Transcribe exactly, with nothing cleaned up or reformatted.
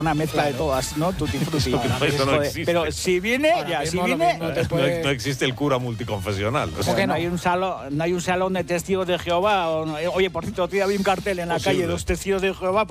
Una mezcla claro. de todas, ¿no? Tutti frutti. Eso no existe. Pero si viene, Ahora ya, si mismo viene... no, no, puede... no existe el cura multiconfesional. O sea, que no? No, hay un salón, no hay un salón de testigos de Jehová. O no, oye, por cierto, tío, había un cartel en la Posible. calle, dos testigos de Jehová.